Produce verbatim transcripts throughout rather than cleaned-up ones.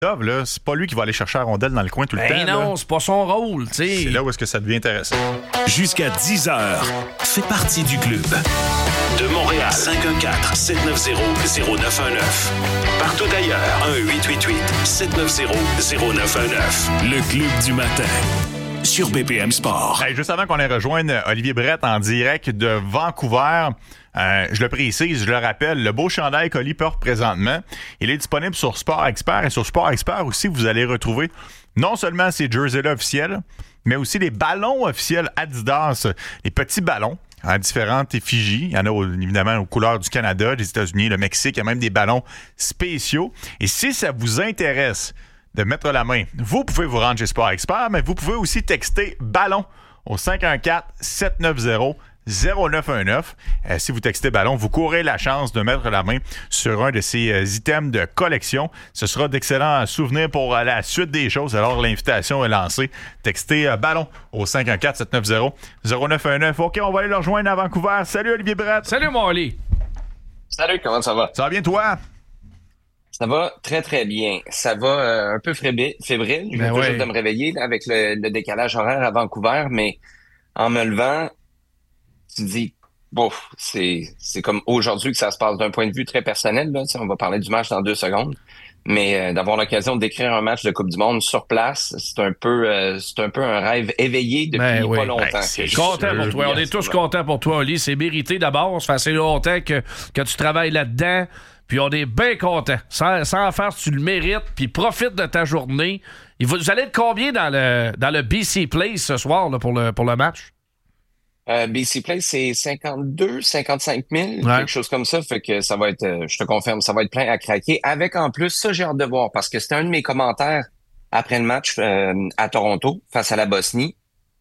Love, là, c'est pas lui qui va aller chercher la rondelle dans le coin tout le ben temps. non, là. c'est pas son rôle, tu sais. C'est là où est-ce que ça devient intéressant. Jusqu'à dix heures, fais partie du club. De Montréal, cinq un quatre, sept neuf zéro, zéro neuf un neuf. Partout ailleurs, un huit huit huit, sept neuf zéro, zéro neuf un neuf. Le club du matin. Sur B P M Sport. Hey, juste avant qu'on ait rejoindre Olivier Brett en direct de Vancouver, euh, je le précise, je le rappelle, le beau chandail qu'Oli porte présentement, il est disponible sur Sport Expert. Et sur Sport Expert aussi, vous allez retrouver non seulement ces jerseys-là officiels, mais aussi les ballons officiels Adidas, les petits ballons à différentes effigies. Il y en a au, évidemment aux couleurs du Canada, des États-Unis, le Mexique. Il y a même des ballons spéciaux. Et si ça vous intéresse de mettre la main, vous pouvez vous rendre chez Sport Expert, mais vous pouvez aussi texter ballon au cinq un quatre, sept neuf zéro, zéro neuf un neuf. Euh, si vous textez ballon, vous courez la chance de mettre la main sur un de ces euh, items de collection. Ce sera d'excellents souvenirs pour euh, la suite des choses. Alors, l'invitation est lancée. Textez euh, ballon au cinq un quatre, sept neuf zéro, zéro neuf un neuf. OK, on va aller le rejoindre à Vancouver. Salut, Olivier Brett. Salut, mon Oli. Salut, comment ça va? Ça va bien, toi? Ça va très, très bien. Ça va euh, un peu fébrile. fébrile. Je viens Ben tout ouais. juste de me réveiller là, avec le, le décalage horaire à Vancouver, mais en me levant, tu te dis, bouf, c'est, c'est comme aujourd'hui que ça se passe d'un point de vue très personnel. Là, tu sais, on va parler du match dans deux secondes. Mais euh, d'avoir l'occasion de décrire un match de Coupe du Monde sur place, c'est un peu euh, c'est un peu un rêve éveillé depuis Ben oui. pas longtemps. Ben, que c'est je- Content je- pour toi. On est tous je- contents pour toi, Oli. C'est mérité d'abord. Ça fait assez longtemps que, que tu travailles là-dedans. Puis on est bien contents. Sans, sans en faire, tu le mérites. Puis profite de ta journée. Il va, vous allez être combien dans le, dans le B C Place ce soir là, pour, le, pour le match? Euh, B C Place, c'est cinquante-deux, cinquante-cinq mille, Ouais. quelque chose comme ça. Fait que ça va être, euh, je te confirme, ça va être plein à craquer. Avec en plus, ça, j'ai hâte de voir parce que c'était un de mes commentaires après le match euh, à Toronto face à la Bosnie.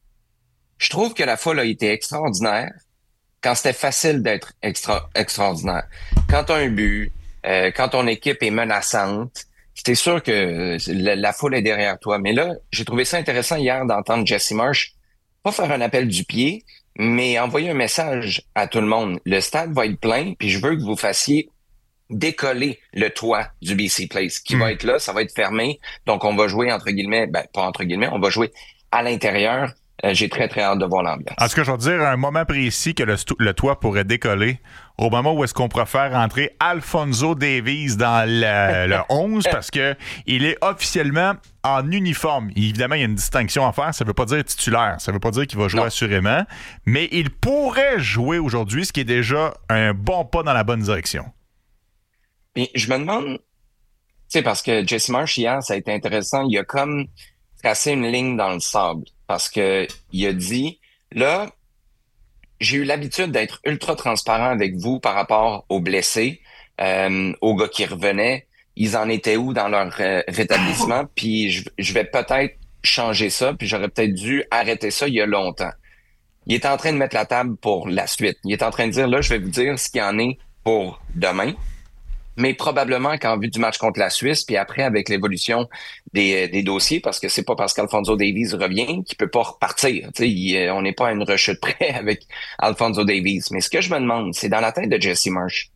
Je trouve que la foule a été extraordinaire quand c'était facile d'être extra, extraordinaire. Quand tu as un but, euh, quand ton équipe est menaçante, j'étais sûr que euh, la, la foule est derrière toi. Mais là, j'ai trouvé ça intéressant hier d'entendre Jesse Marsh pas faire un appel du pied, mais envoyer un message à tout le monde. Le stade va être plein, puis je veux que vous fassiez décoller le toit du B C Place qui Mm. va être là, ça va être fermé. Donc, on va jouer entre guillemets, ben pas entre guillemets, on va jouer à l'intérieur. Euh, j'ai très, très hâte de voir l'ambiance. En tout cas, je vais te dire un moment précis que le, sto- le toit pourrait décoller. Au moment où est-ce qu'on pourrait faire rentrer Alphonso Davies dans le, le onze parce que il est officiellement en uniforme. Évidemment, il y a une distinction à faire. Ça ne veut pas dire titulaire. Ça ne veut pas dire qu'il va jouer Non. assurément. Mais il pourrait jouer aujourd'hui, ce qui est déjà un bon pas dans la bonne direction. Puis je me demande, tu sais, parce que Jesse Marsh hier, ça a été intéressant, il a comme tracé une ligne dans le sable. Parce que il a dit, là, j'ai eu l'habitude d'être ultra transparent avec vous par rapport aux blessés, euh, aux gars qui revenaient. Ils en étaient où dans leur euh, rétablissement? Puis je, je vais peut-être changer ça, puis j'aurais peut-être dû arrêter ça il y a longtemps. Il est en train de mettre la table pour la suite. Il est en train de dire, là, je vais vous dire ce qu'il y en est pour demain. Mais probablement qu'en vue du match contre la Suisse, puis après avec l'évolution des, des dossiers, parce que c'est pas parce qu'Alphonso Davies revient qu'il peut pas repartir. Tu sais, il- on n'est pas à une rechute près avec Alphonso Davies. Mais ce que je me demande, c'est dans la tête de Jesse Marsh,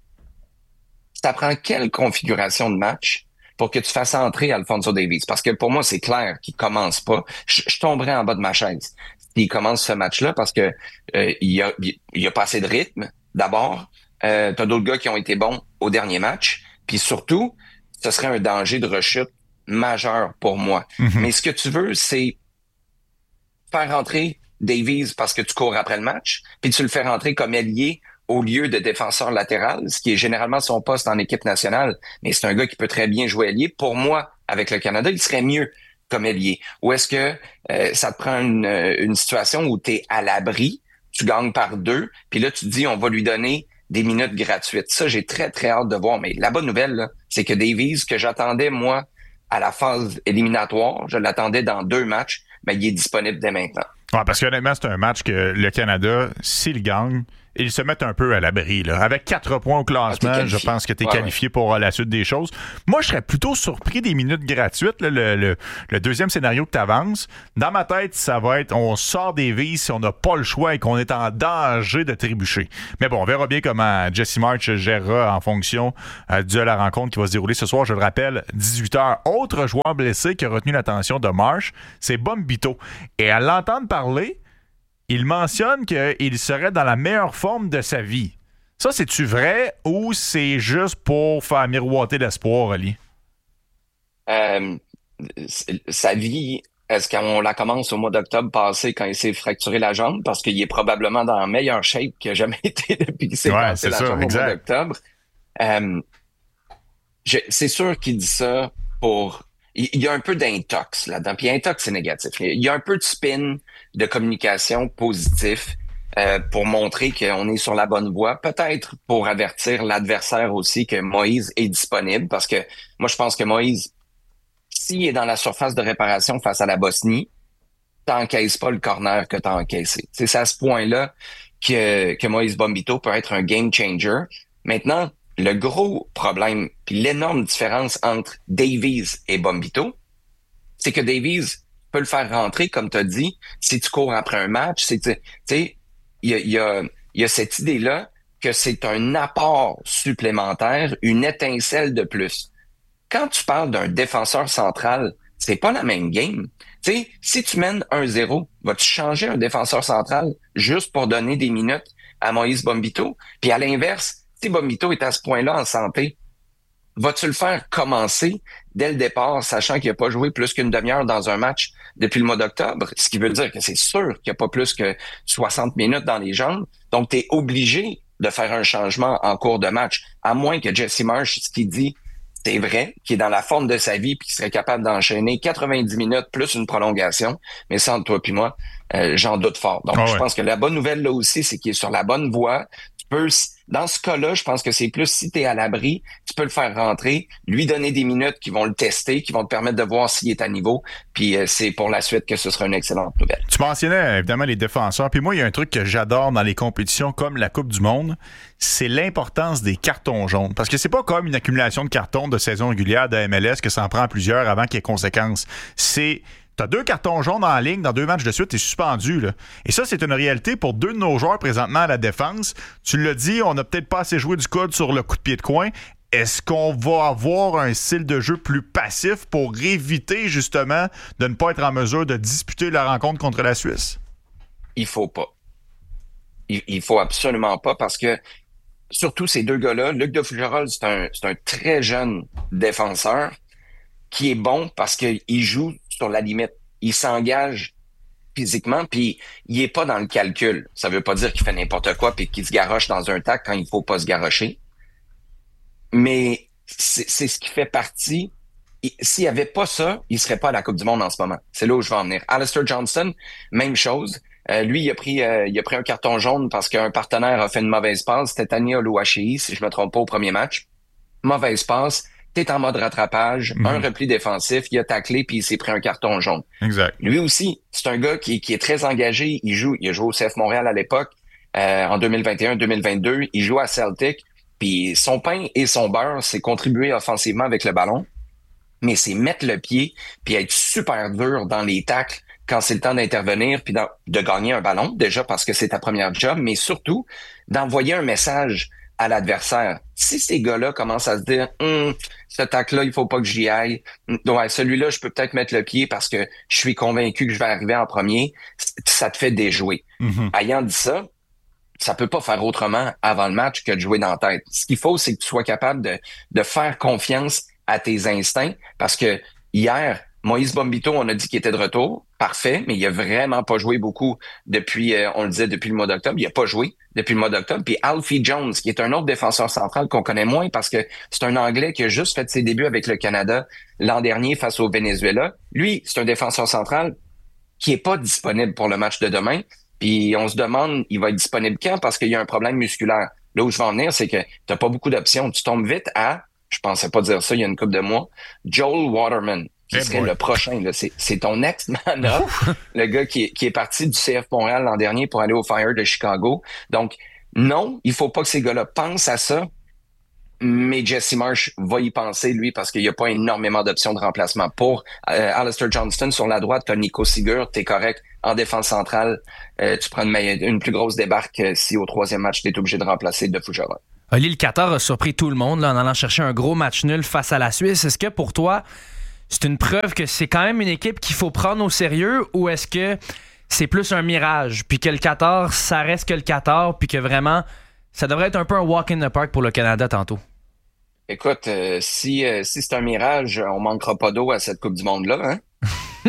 ça prend quelle configuration de match pour que tu fasses entrer Alphonso Davies? Parce que pour moi, c'est clair qu'il commence pas. Je, je tomberais en bas de ma chaise s'il commence ce match-là parce que euh, il y a, il y a pas assez de rythme, d'abord. Euh, t'as d'autres gars qui ont été bons au dernier match. Puis surtout, ce serait un danger de rechute majeur pour moi. Mm-hmm. Mais ce que tu veux, c'est faire rentrer Davies parce que tu cours après le match, puis tu le fais rentrer comme ailier au lieu de défenseur latéral, ce qui est généralement son poste en équipe nationale. Mais c'est un gars qui peut très bien jouer ailier. Pour moi, avec le Canada, il serait mieux comme ailier. Ou est-ce que euh, ça te prend une, une situation où tu es à l'abri, tu gagnes par deux, puis là, tu te dis, on va lui donner des minutes gratuites. Ça, j'ai très, très hâte de voir. Mais la bonne nouvelle, là, c'est que Davies, que j'attendais, moi, à la phase éliminatoire, je l'attendais dans deux matchs, mais il est disponible dès maintenant. Ouais, parce qu'honnêtement, c'est un match que le Canada, s'il gagne, ils se mettent un peu à l'abri. Là. Avec quatre points au classement, ah, je pense que tu es ouais, qualifié ouais. pour la suite des choses. Moi, je serais plutôt surpris des minutes gratuites, là, le, le, le deuxième scénario que tu avances. Dans ma tête, ça va être on sort des vies si on n'a pas le choix et qu'on est en danger de trébucher. Mais bon, on verra bien comment Jesse Marsh gérera en fonction euh, de la rencontre qui va se dérouler ce soir. Je le rappelle, dix-huit heures. Autre joueur blessé qui a retenu l'attention de Marsh, c'est Bombito. Et à l'entendre parler, il mentionne qu'il serait dans la meilleure forme de sa vie. Ça, c'est-tu vrai ou c'est juste pour faire miroiter l'espoir, Ali? Euh, sa vie, est-ce qu'on la commence au mois d'octobre passé quand il s'est fracturé la jambe? Parce qu'il est probablement dans la meilleure shape qu'il a jamais été depuis qu'il s'est ouais, cassé la ça, jambe exact. au mois d'octobre. Euh, je, c'est sûr qu'il dit ça pour... Il y a un peu d'intox là-dedans. Puis intox, c'est négatif. Il y a un peu de spin de communication positif euh, pour montrer qu'on est sur la bonne voie. Peut-être pour avertir l'adversaire aussi que Moïse est disponible. Parce que moi, je pense que Moïse, s'il est dans la surface de réparation face à la Bosnie, t'encaisses pas le corner que t'as encaissé. C'est à ce point-là que, que Moïse Bombito peut être un game changer. Maintenant, le gros problème, puis l'énorme différence entre Davies et Bombito, c'est que Davies peut le faire rentrer, comme tu as dit, si tu cours après un match. Tu sais, il y a, y a, y a cette idée-là que c'est un apport supplémentaire, une étincelle de plus. Quand tu parles d'un défenseur central, c'est pas la même game. Tu sais, si tu mènes un zéro, vas-tu changer un défenseur central juste pour donner des minutes à Moïse Bombito? Puis à l'inverse, si Bombito est à ce point-là en santé, vas-tu le faire commencer dès le départ, sachant qu'il n'a pas joué plus qu'une demi-heure dans un match depuis le mois d'octobre? Ce qui veut dire que c'est sûr qu'il n'y a pas plus que soixante minutes dans les jambes. Donc, tu es obligé de faire un changement en cours de match, à moins que Jesse Marsh, ce qu'il dit, c'est vrai, qu'il est dans la forme de sa vie et qu'il serait capable d'enchaîner quatre-vingt-dix minutes plus une prolongation. Mais ça, entre toi et moi, euh, j'en doute fort. Donc, oh je ouais. pense que la bonne nouvelle là aussi, c'est qu'il est sur la bonne voie. Tu peux... Dans ce cas-là, je pense que c'est plus si tu es à l'abri, tu peux le faire rentrer, lui donner des minutes qui vont le tester, qui vont te permettre de voir s'il est à niveau. Puis euh, c'est pour la suite que ce sera une excellente nouvelle. Tu mentionnais évidemment les défenseurs. Puis moi, il y a un truc que j'adore dans les compétitions comme la Coupe du Monde, c'est l'importance des cartons jaunes. Parce que c'est pas comme une accumulation de cartons de saison régulière de M L S que ça en prend plusieurs avant qu'il y ait conséquences. C'est... T'as deux cartons jaunes en ligne dans deux matchs de suite, t'es suspendu. Là. Et ça, c'est une réalité pour deux de nos joueurs présentement à la défense. Tu l'as dit, on n'a peut-être pas assez joué du code sur le coup de pied de coin. Est-ce qu'on va avoir un style de jeu plus passif pour éviter justement de ne pas être en mesure de disputer la rencontre contre la Suisse? Il faut pas. Il, il faut absolument pas parce que surtout ces deux gars-là, Luc de Fougerolles, c'est un, c'est un très jeune défenseur qui est bon parce qu'il joue sur la limite. Il s'engage physiquement, puis il est pas dans le calcul. Ça veut pas dire qu'il fait n'importe quoi puis qu'il se garoche dans un tac quand il faut pas se garrocher. Mais c'est, c'est ce qui fait partie. Et s'il y avait pas ça, il serait pas à la Coupe du Monde en ce moment. C'est là où je vais en venir. Alistair Johnston, même chose. Euh, lui, il a pris euh, il a pris un carton jaune parce qu'un partenaire a fait une mauvaise passe. C'était Tania Oluwaseyi, si je me trompe pas, au premier match. Mauvaise passe. T'es en mode rattrapage, mmh. un repli défensif, il a taclé puis il s'est pris un carton jaune. Exact. Lui aussi, c'est un gars qui, qui est très engagé. Il joue, il a joué au C F Montréal à l'époque, euh, en deux mille vingt et un deux mille vingt-deux. Il joue à Celtic. Puis son pain et son beurre, c'est contribuer offensivement avec le ballon, mais c'est mettre le pied puis être super dur dans les tacles quand c'est le temps d'intervenir puis dans, de gagner un ballon, déjà parce que c'est ta première job, mais surtout d'envoyer un message à l'adversaire. Si ces gars-là commencent à se dire hm, ce tacle-là, il faut pas que j'y aille. Ouais, celui-là, je peux peut-être mettre le pied parce que je suis convaincu que je vais arriver en premier, ça te fait déjouer. Mm-hmm. Ayant dit ça, ça peut pas faire autrement avant le match que de jouer dans la tête. Ce qu'il faut, c'est que tu sois capable de, de faire confiance à tes instincts parce que hier, Moïse Bombito, on a dit qu'il était de retour. Parfait, mais il a vraiment pas joué beaucoup depuis, euh, on le disait, depuis le mois d'octobre. Il a pas joué depuis le mois d'octobre. Puis Alfie Jones, qui est un autre défenseur central qu'on connaît moins parce que c'est un Anglais qui a juste fait ses débuts avec le Canada l'an dernier face au Venezuela. Lui, c'est un défenseur central qui est pas disponible pour le match de demain. Puis on se demande, il va être disponible quand parce qu'il y a un problème musculaire. Là où je vais en venir, c'est que t'as pas beaucoup d'options. Tu tombes vite à, je pensais pas dire ça il y a une couple de mois, Joel Waterman. Qui serait le prochain. Là. C'est, c'est ton ex-man-up, le gars qui est, qui est parti du C F Montréal l'an dernier pour aller au Fire de Chicago. Donc, non, il faut pas que ces gars-là pensent à ça. Mais Jesse Marsh va y penser, lui, parce qu'il n'y a pas énormément d'options de remplacement. Pour euh, Alistair Johnston, sur la droite, tu as Nico Seeger, t'es correct. En défense centrale, euh, tu prends une, une plus grosse débarque euh, si au troisième match, tu es obligé de remplacer De Fugera. Oli, le Qatar a surpris tout le monde là, en allant chercher un gros match nul face à la Suisse. Est-ce que pour toi, c'est une preuve que c'est quand même une équipe qu'il faut prendre au sérieux, ou est-ce que c'est plus un mirage, puis que le Qatar, ça reste que le Qatar, puis que vraiment, ça devrait être un peu un walk in the park pour le Canada tantôt? Écoute, euh, si, euh, si c'est un mirage, on manquera pas d'eau à cette Coupe du Monde-là, hein?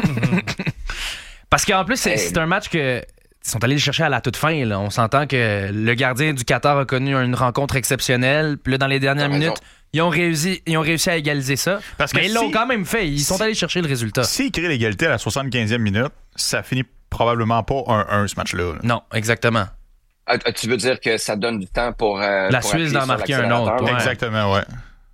Parce qu'en plus, c'est, hey. c'est un match que ils sont allés le chercher à la toute fin. Là. On s'entend que le gardien du Qatar a connu une rencontre exceptionnelle. Puis là, dans les dernières T'as minutes, raison. ils ont réussi, ils ont réussi à égaliser ça. Parce que Mais ils si- l'ont quand même fait. Ils sont si- allés chercher le résultat. S'il crée l'égalité à la soixante-quinzième minute, ça finit probablement pas un un ce match-là. là. Non, exactement. Ah, tu veux dire que ça donne du temps pour... euh, La pour Suisse appuyer d'en sur marquer un l'accélérateur? autre, ouais. Exactement, ouais.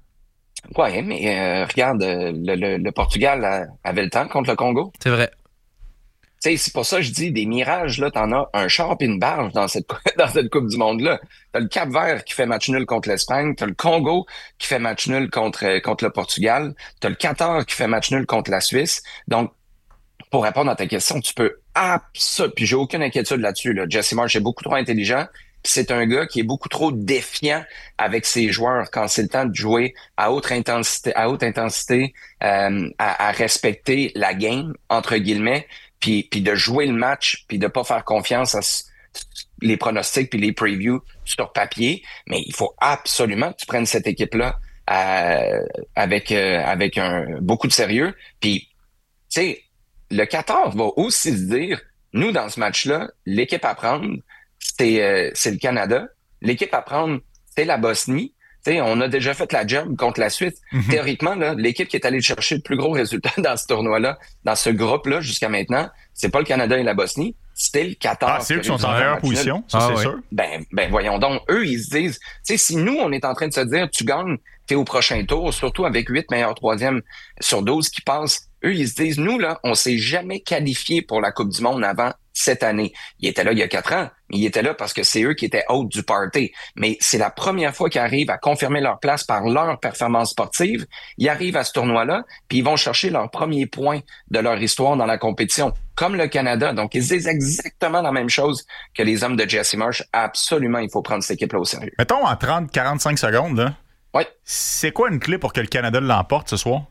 Ouais, mais euh, regarde, euh, le, le, le Portugal euh, avait le temps contre le Congo. C'est vrai. Tu sais, c'est pour ça que je dis des mirages, là, t'en as un char et une barge dans cette, dans cette Coupe du Monde-là. T'as le Cap-Vert qui fait match nul contre l'Espagne, t'as le Congo qui fait match nul contre, euh, contre le Portugal, t'as le Qatar qui fait match nul contre la Suisse. Donc, pour répondre à ta question, tu peux absolument, puis j'ai aucune inquiétude là-dessus, là. Jesse Marsh est beaucoup trop intelligent, puis c'est un gars qui est beaucoup trop défiant avec ses joueurs quand c'est le temps de jouer à haute intensité, à haute intensité, euh, à, à respecter la game, entre guillemets, puis, puis de jouer le match, puis de pas faire confiance à s- les pronostics puis les previews sur papier. Mais il faut absolument que tu prennes cette équipe-là euh, avec euh, avec un beaucoup de sérieux. Puis, tu sais, le Qatar va aussi se dire, nous, dans ce match-là, l'équipe à prendre, c'est euh, c'est le Canada. L'équipe à prendre, c'est la Bosnie. Tu sais, on a déjà fait la job contre la Suisse. Mhm. Théoriquement, là, l'équipe qui est allée chercher le plus gros résultat dans ce tournoi-là, dans ce groupe-là jusqu'à maintenant, c'est pas le Canada et la Bosnie, c'était le Qatar. Ah, c'est eux qui a sont en réussi à faire meilleure match nul. position, ça Ah, c'est ouais. sûr. Ben, ben voyons donc, eux, ils se disent, tu sais, si nous, on est en train de se dire, tu gagnes, t'es au prochain tour, surtout avec huit meilleurs troisièmes sur douze qui passent, eux, ils se disent, nous, là, on s'est jamais qualifié pour la Coupe du Monde avant cette année. Ils étaient là il y a quatre ans, mais ils étaient là parce que c'est eux qui étaient hôtes du party. Mais c'est la première fois qu'ils arrivent à confirmer leur place par leur performance sportive. Ils arrivent à ce tournoi-là, puis ils vont chercher leur premier point de leur histoire dans la compétition, comme le Canada. Donc, ils se disent exactement la même chose que les hommes de Jesse Marsh. Absolument, il faut prendre cette équipe-là au sérieux. Mettons en trente à quarante-cinq secondes, là, Ouais. c'est quoi une clé pour que le Canada l'emporte ce soir?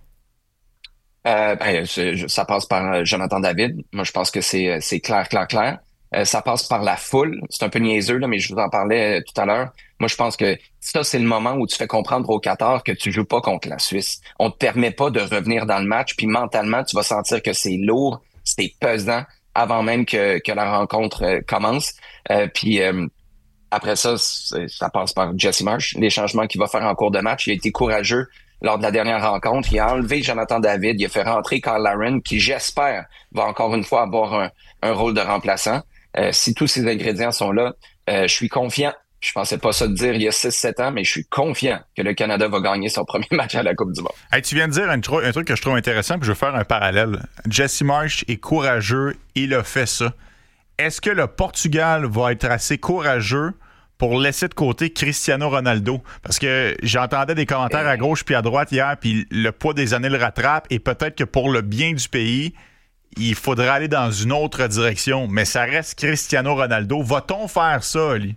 Euh, ben, c'est- ça passe par euh, Jonathan David. Moi, je pense que c'est euh, c'est clair, clair, clair. Euh, ça passe par la foule. C'est un peu niaiseux, là, mais je vous en parlais euh, tout à l'heure. Moi, je pense que ça, c'est le moment où tu fais comprendre au Qatar que tu joues pas contre la Suisse. On te permet pas de revenir dans le match, puis mentalement, tu vas sentir que c'est lourd, c'est pesant avant même que, que la rencontre euh, commence. Euh, puis euh, après ça, c'est- ça passe par Jesse Marsh. Les changements qu'il va faire en cours de match, il a été courageux lors de la dernière rencontre. Il a enlevé Jonathan David, il a fait rentrer Carl Laren, qui, j'espère, va encore une fois avoir un, un rôle de remplaçant. Euh, si tous ces ingrédients sont là, euh, je suis confiant. Je pensais pas ça te dire il y a six sept ans, mais je suis confiant que le Canada va gagner son premier match à la Coupe du Monde. Hey, tu viens de dire un, tro- un truc que je trouve intéressant, puis je veux faire un parallèle. Jesse Marsh est courageux, il a fait ça. Est-ce que le Portugal va être assez courageux pour laisser de côté Cristiano Ronaldo? Parce que j'entendais des commentaires à gauche puis à droite hier, puis le poids des années le rattrape, et peut-être que pour le bien du pays, il faudra aller dans une autre direction. Mais ça reste Cristiano Ronaldo. Va-t-on faire ça, Oli?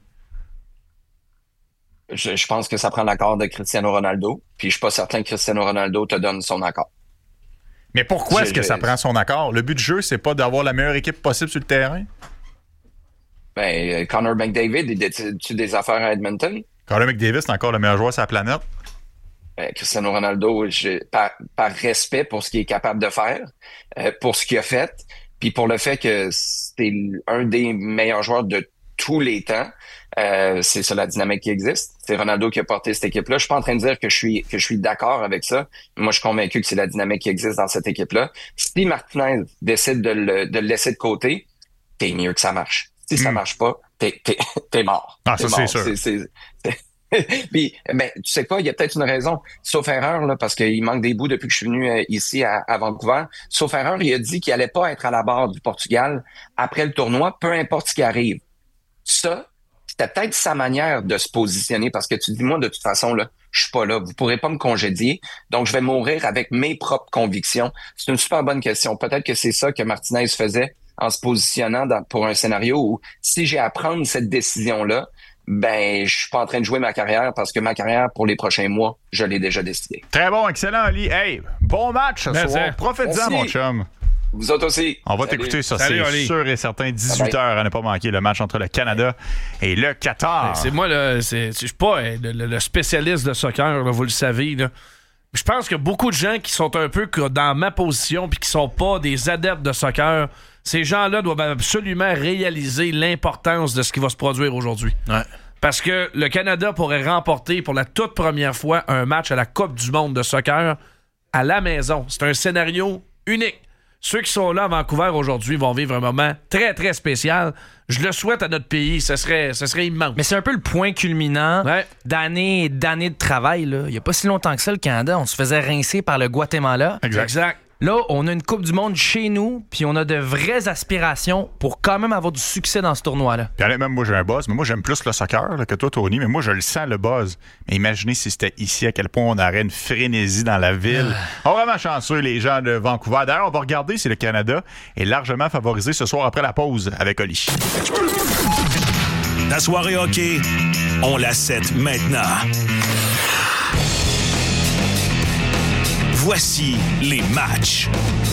Je, je pense que ça prend l'accord de Cristiano Ronaldo, puis je suis pas certain que Cristiano Ronaldo te donne son accord. Mais pourquoi Je- est-ce que je- ça prend son accord? Le but du jeu, c'est pas d'avoir la meilleure équipe possible sur le terrain? Ben, euh, Connor McDavid, il décide-tu des affaires à Edmonton? Conor McDavid, c'est encore le meilleur joueur sur la planète. Ben, Cristiano Ronaldo, je- par, par respect pour ce qu'il est capable de faire, euh, pour ce qu'il a fait, puis pour le fait que c'est un des meilleurs joueurs de tous les temps, euh, c'est ça la dynamique qui existe. C'est Ronaldo qui a porté cette équipe-là. Je suis pas en train de dire que je suis que je suis d'accord avec ça. Moi, je suis convaincu que c'est la dynamique qui existe dans cette équipe-là. Si Martinez décide de le, de le laisser de côté, t'es mieux que ça marche. Si ça Mm. marche pas, t'es, t'es, t'es mort. Ah, T'es ça, c'est mort. sûr. C'est, c'est, c'est- Puis, ben, tu sais quoi, il y a peut-être une raison. Sauf erreur, là, parce qu'il manque des bouts depuis que je suis venu euh, ici à, à Vancouver. Sauf erreur, il a dit qu'il allait pas être à la barre du Portugal après le tournoi, peu importe ce qui arrive. Ça, c'était peut-être sa manière de se positionner parce que tu dis, moi, de toute façon, là, je suis pas là. Vous pourrez pas me congédier. Donc, je vais mourir avec mes propres convictions. C'est une super bonne question. Peut-être que c'est ça que Martinez faisait en se positionnant dans, pour un scénario où si j'ai à prendre cette décision-là, ben, je suis pas en train de jouer ma carrière parce que ma carrière pour les prochains mois, je l'ai déjà décidé. Très bon, excellent, Ali. Hey, bon match ce Merci. soir. Profite-en, mon chum. Vous autres aussi. On va Salut. t'écouter ça, Salut, c'est Ali. sûr et certain. dix-huit heures à ne pas manquer le match entre le Canada et le Qatar. C'est moi, là, c'est, je suis pas euh, le, le spécialiste de soccer, là, vous le savez, là. Je pense que beaucoup de gens qui sont un peu dans ma position puis qui sont pas des adeptes de soccer, ces gens-là doivent absolument réaliser l'importance de ce qui va se produire aujourd'hui. Ouais. Parce que le Canada pourrait remporter pour la toute première fois un match à la Coupe du monde de soccer à la maison. C'est un scénario unique. Ceux qui sont là à Vancouver aujourd'hui vont vivre un moment très, très spécial. Je le souhaite à notre pays. Ce serait, ce serait immense. Mais c'est un peu le point culminant Ouais. d'années et d'années de travail. Là. Il n'y a pas si longtemps que ça, le Canada, on se faisait rincer par le Guatemala. Exact. Exact. Là, on a une Coupe du monde chez nous, puis on a de vraies aspirations pour quand même avoir du succès dans ce tournoi-là. Puis honnêtement, moi j'ai un buzz, mais moi j'aime plus le soccer là, que toi, Tony, mais moi je le sens le buzz. Mais imaginez si c'était ici, à quel point on aurait une frénésie dans la ville. On est vraiment chanceux, les gens de Vancouver. D'ailleurs, on va regarder si le Canada est largement favorisé ce soir après la pause avec Oli. Ta soirée hockey, on la set maintenant. Voici les matchs.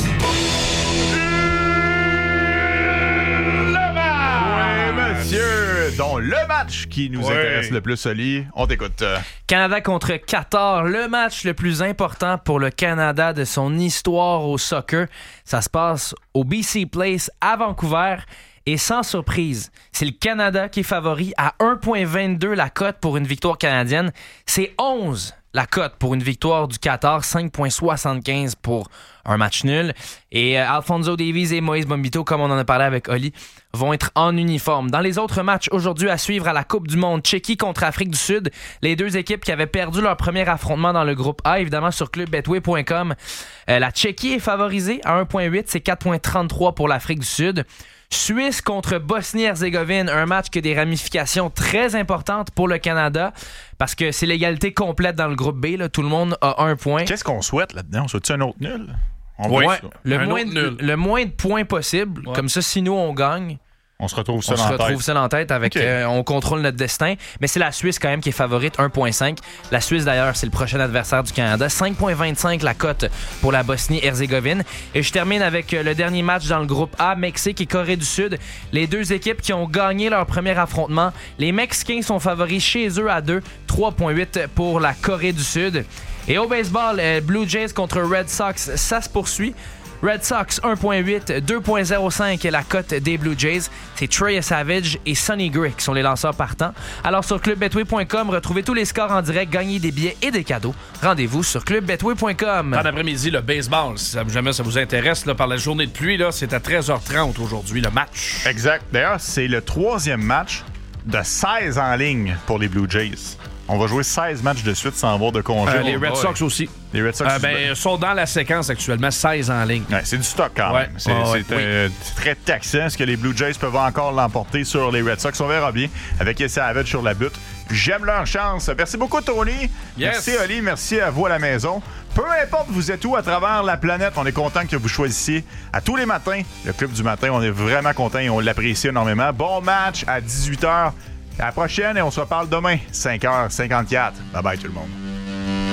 Oui, monsieur! Donc, le match qui nous Ouais. intéresse le plus, Oli, on t'écoute. Canada contre Qatar, le match le plus important pour le Canada de son histoire au soccer. Ça se passe au B C Place à Vancouver. Et sans surprise, c'est le Canada qui est favori à un virgule vingt-deux la cote pour une victoire canadienne. C'est onze la cote pour une victoire du Qatar, cinq virgule soixante-quinze pour un match nul. Et euh, Alphonso Davies et Moïse Bombito, comme on en a parlé avec Oli, vont être en uniforme. Dans les autres matchs aujourd'hui à suivre à la Coupe du monde, Tchéquie contre Afrique du Sud, les deux équipes qui avaient perdu leur premier affrontement dans le groupe A, évidemment sur club betway point com. Euh, la Tchéquie est favorisée à un virgule huit, c'est quatre virgule trente-trois pour l'Afrique du Sud. Suisse contre Bosnie-Herzégovine, un match qui a des ramifications très importantes pour le Canada parce que c'est l'égalité complète dans le groupe B. Là. Tout le monde a un point. Qu'est-ce qu'on souhaite là-dedans? On souhaite-tu un autre nul? On Oui. veut Ouais, ça. le, Un moins autre de, nul. le moins de points possible. Ouais. Comme ça, si nous, on gagne, On se retrouve on seul se en retrouve tête. seul en tête. Avec, Ok. euh, on contrôle notre destin. Mais c'est la Suisse quand même qui est favorite, un virgule cinq. La Suisse, d'ailleurs, c'est le prochain adversaire du Canada. cinq virgule vingt-cinq la cote pour la Bosnie-Herzégovine. Et je termine avec euh, le dernier match dans le groupe A, Mexique et Corée du Sud. Les deux équipes qui ont gagné leur premier affrontement. Les Mexicains sont favoris chez eux à deux, trois virgule huit pour la Corée du Sud. Et au baseball, euh, Blue Jays contre Red Sox, ça se poursuit. Red Sox un virgule huit, deux virgule zéro cinq la cote des Blue Jays. C'est Trey Savage et Sonny Gray qui sont les lanceurs partants. Alors sur club betway point com, retrouvez tous les scores en direct, gagnez des billets et des cadeaux. Rendez-vous sur club betway point com. Fin d'après-midi, le baseball, si ça- jamais ça vous intéresse, là, par la journée de pluie, là, c'est à treize heures trente aujourd'hui, le match. Exact. D'ailleurs, c'est le troisième match de seize en ligne pour les Blue Jays. On va jouer seize matchs de suite sans avoir de congé. Euh, les Red Ouais. Sox aussi. Les Red Sox Euh, ben, sont dans la séquence actuellement, seize en ligne. Ouais, c'est du stock quand Ouais. même. C'est, Ah ouais, c'est, euh, c'est très taxant. Est-ce que les Blue Jays peuvent encore l'emporter sur les Red Sox? On verra bien avec Savage sur la butte. J'aime leur chance. Merci beaucoup, Tony. Yes. Merci, Oli. Merci à vous à la maison. Peu importe vous êtes où à travers la planète, on est content que vous choisissiez à tous les matins le Club du matin. On est vraiment content et on l'apprécie énormément. Bon match à dix-huit heures. À la prochaine et on se reparle demain, cinq heures cinquante-quatre. Bye bye tout le monde.